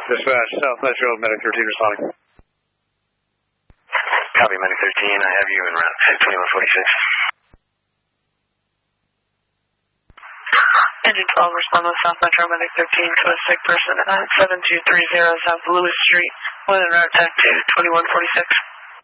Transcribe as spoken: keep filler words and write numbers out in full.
Dispatch, South Metro, Medic thirteen responding. Copy, Medic thirteen. I have you in route twenty-one forty-six. Engine twelve, respond with South Metro, Medic thirteen to a sick person at seven two three zero South Lewis Street, within route tech to twenty-one forty-six.